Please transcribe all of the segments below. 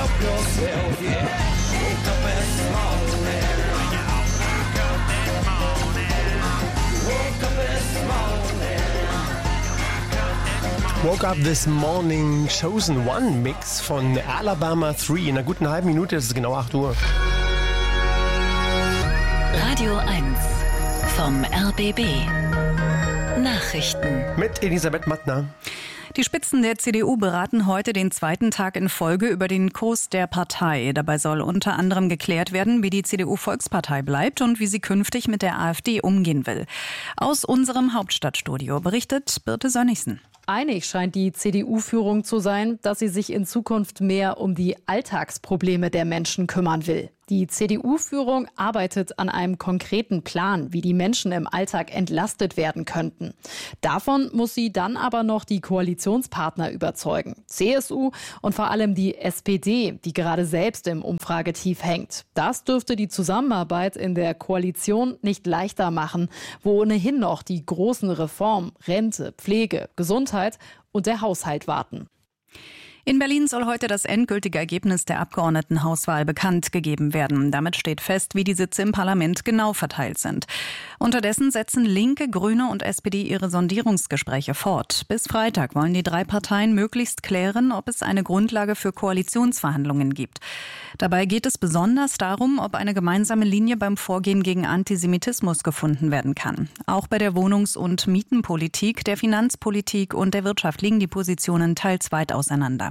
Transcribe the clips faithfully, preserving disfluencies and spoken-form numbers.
help yourself, yeah. Woke up this morning. Woke up this morning. Woke Up This Morning, Chosen One Mix von Alabama drei. In einer guten halben Minute ist es genau acht Uhr. Radio eins vom R B B. Nachrichten. Mit Elisabeth Mattner. Die Spitzen der C D U beraten heute den zweiten Tag in Folge über den Kurs der Partei. Dabei soll unter anderem geklärt werden, wie die C D U-Volkspartei bleibt und wie sie künftig mit der AfD umgehen will. Aus unserem Hauptstadtstudio berichtet Birte Sönnigsen. Einig scheint die C D U-Führung zu sein, dass sie sich in Zukunft mehr um die Alltagsprobleme der Menschen kümmern will. Die C D U-Führung arbeitet an einem konkreten Plan, wie die Menschen im Alltag entlastet werden könnten. Davon muss sie dann aber noch die Koalitionspartner überzeugen. C S U und vor allem die S P D, die gerade selbst im Umfragetief hängt. Das dürfte die Zusammenarbeit in der Koalition nicht leichter machen, wo ohnehin noch die großen Reformen, Rente, Pflege, Gesundheit und der Haushalt warten. In Berlin soll heute das endgültige Ergebnis der Abgeordnetenhauswahl bekannt gegeben werden. Damit steht fest, wie die Sitze im Parlament genau verteilt sind. Unterdessen setzen Linke, Grüne und S P D ihre Sondierungsgespräche fort. Bis Freitag wollen die drei Parteien möglichst klären, ob es eine Grundlage für Koalitionsverhandlungen gibt. Dabei geht es besonders darum, ob eine gemeinsame Linie beim Vorgehen gegen Antisemitismus gefunden werden kann. Auch bei der Wohnungs- und Mietenpolitik, der Finanzpolitik und der Wirtschaft liegen die Positionen teils weit auseinander.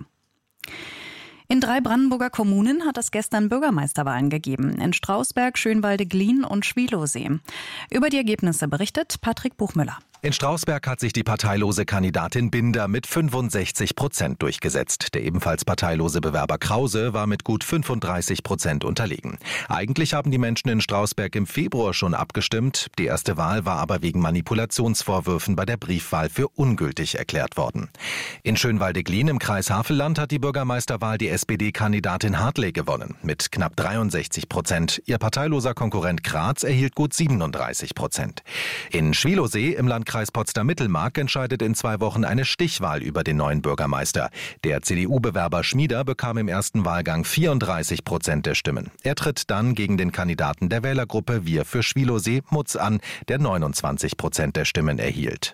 In drei Brandenburger Kommunen hat es gestern Bürgermeisterwahlen gegeben. In Strausberg, Schönwalde-Glien und Schwielowsee. Über die Ergebnisse berichtet Patrick Buchmüller. In Strausberg hat sich die parteilose Kandidatin Binder mit fünfundsechzig Prozent durchgesetzt. Der ebenfalls parteilose Bewerber Krause war mit gut fünfunddreißig Prozent unterlegen. Eigentlich haben die Menschen in Strausberg im Februar schon abgestimmt. Die erste Wahl war aber wegen Manipulationsvorwürfen bei der Briefwahl für ungültig erklärt worden. In Schönwalde-Glien im Kreis Havelland hat die Bürgermeisterwahl die S P D-Kandidatin Hartley gewonnen mit knapp dreiundsechzig Prozent. Ihr parteiloser Konkurrent Graz erhielt gut siebenunddreißig Prozent. In Schwielowsee im Landkreis Potsdam-Mittelmark entscheidet in zwei Wochen eine Stichwahl über den neuen Bürgermeister. Der C D U-Bewerber Schmieder bekam im ersten Wahlgang vierunddreißig Prozent der Stimmen. Er tritt dann gegen den Kandidaten der Wählergruppe Wir für Schwielowsee, Mutz, an, der neunundzwanzig Prozent der Stimmen erhielt.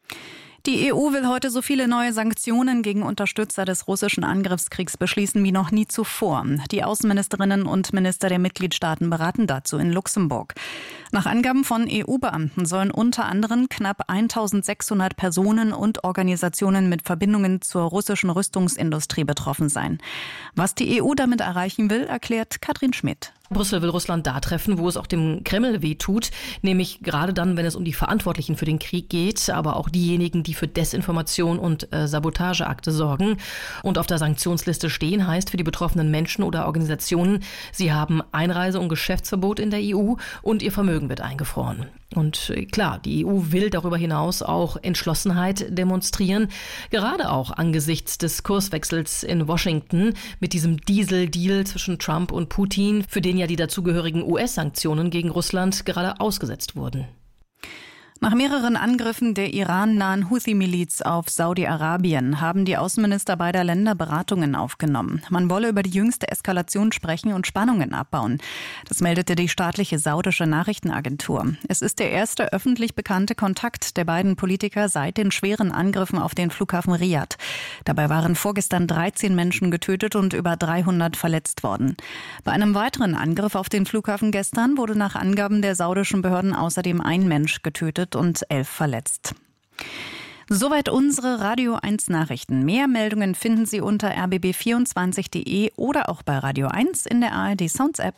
Die E U will heute so viele neue Sanktionen gegen Unterstützer des russischen Angriffskriegs beschließen wie noch nie zuvor. Die Außenministerinnen und Minister der Mitgliedstaaten beraten dazu in Luxemburg. Nach Angaben von E U-Beamten sollen unter anderem knapp eintausendsechshundert Personen und Organisationen mit Verbindungen zur russischen Rüstungsindustrie betroffen sein. Was die E U damit erreichen will, erklärt Katrin Schmidt. Brüssel will Russland da treffen, wo es auch dem Kreml wehtut, nämlich gerade dann, wenn es um die Verantwortlichen für den Krieg geht, aber auch diejenigen, die für Desinformation und äh, Sabotageakte sorgen. Und auf der Sanktionsliste stehen heißt für die betroffenen Menschen oder Organisationen, sie haben Einreise- und Geschäftsverbot in der E U und ihr Vermögen wird eingefroren. Und äh, klar, die E U will darüber hinaus auch Entschlossenheit demonstrieren, gerade auch angesichts des Kurswechsels in Washington mit diesem Diesel-Deal zwischen Trump und Putin, für den ja die dazugehörigen U S-Sanktionen gegen Russland gerade ausgesetzt wurden. Nach mehreren Angriffen der Iran-nahen Houthi-Miliz auf Saudi-Arabien haben die Außenminister beider Länder Beratungen aufgenommen. Man wolle über die jüngste Eskalation sprechen und Spannungen abbauen. Das meldete die staatliche saudische Nachrichtenagentur. Es ist der erste öffentlich bekannte Kontakt der beiden Politiker seit den schweren Angriffen auf den Flughafen Riyadh. Dabei waren vorgestern dreizehn Menschen getötet und über dreihundert verletzt worden. Bei einem weiteren Angriff auf den Flughafen gestern wurde nach Angaben der saudischen Behörden außerdem ein Mensch getötet und elf verletzt. Soweit unsere Radio eins Nachrichten. Mehr Meldungen finden Sie unter r b b vierundzwanzig punkt d e oder auch bei Radio eins in der A R D Sounds App.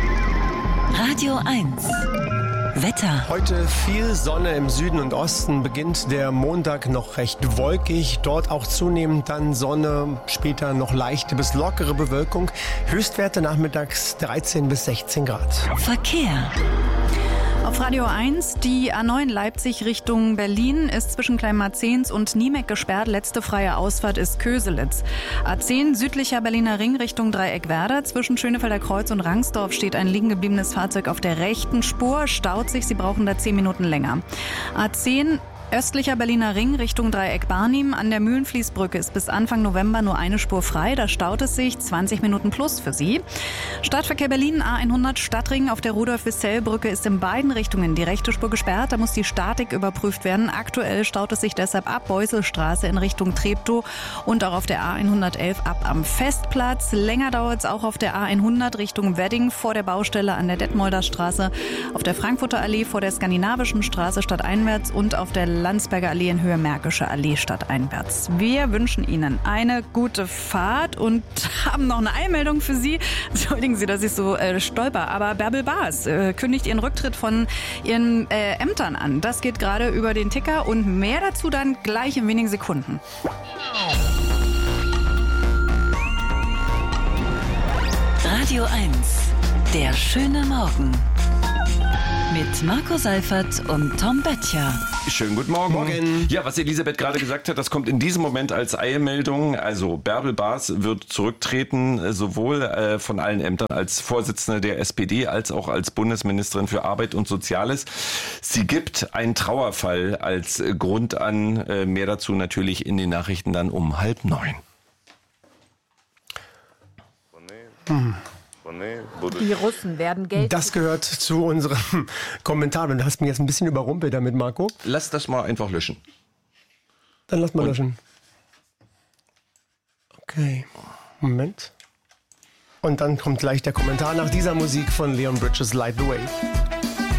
Radio eins. Wetter. Heute viel Sonne im Süden und Osten, beginnt der Montag noch recht wolkig, dort auch zunehmend dann Sonne, später noch leichte bis lockere Bewölkung, Höchstwerte nachmittags dreizehn bis sechzehn Grad. Verkehr. Auf Radio eins, die A neun Leipzig Richtung Berlin ist zwischen Kleinmarzens und Niemek gesperrt. Letzte freie Ausfahrt ist Köselitz. A zehn südlicher Berliner Ring Richtung Dreieckwerder. Zwischen Schönefelder Kreuz und Rangsdorf steht ein liegen gebliebenes Fahrzeug auf der rechten Spur. Staut sich, Sie brauchen da zehn Minuten länger. A zehn Östlicher Berliner Ring Richtung Dreieck Barnim. An der Mühlenfließbrücke ist bis Anfang November nur eine Spur frei. Da staut es sich zwanzig Minuten plus für Sie. Stadtverkehr Berlin A hundert Stadtring auf der Rudolf-Wissell-Brücke ist in beiden Richtungen die rechte Spur gesperrt. Da muss die Statik überprüft werden. Aktuell staut es sich deshalb ab Beuselstraße in Richtung Treptow und auch auf der A hundertelf ab am Festplatz. Länger dauert es auch auf der A hundert Richtung Wedding vor der Baustelle an der Detmolder Straße, auf der Frankfurter Allee vor der Skandinavischen Straße stadteinwärts und auf der Landsberger Allee in Höhe Märkische Allee stadteinwärts. Wir wünschen Ihnen eine gute Fahrt und haben noch eine Eilmeldung für Sie. Entschuldigen Sie, dass ich so äh, stolper, aber Bärbel Baas äh, kündigt ihren Rücktritt von ihren äh, Ämtern an. Das geht gerade über den Ticker und mehr dazu dann gleich in wenigen Sekunden. Radio eins, der schöne Morgen. Mit Marco Seifert und Tom Böttcher. Schönen guten Morgen. Morgen. Ja, was Elisabeth gerade gesagt hat, das kommt in diesem Moment als Eilmeldung. Also Bärbel Baas wird zurücktreten, sowohl äh, von allen Ämtern als Vorsitzende der S P D als auch als Bundesministerin für Arbeit und Soziales. Sie gibt einen Trauerfall als Grund an. Äh, mehr dazu natürlich in den Nachrichten dann um halb neun. Hm. Die Russen werden Geld... Das gehört zu unserem Kommentar. Und du hast mich jetzt ein bisschen überrumpelt damit, Marco. Lass das mal einfach löschen. Dann lass mal Und? löschen. Okay. Moment. Und dann kommt gleich der Kommentar nach dieser Musik von Leon Bridges, Light the Way.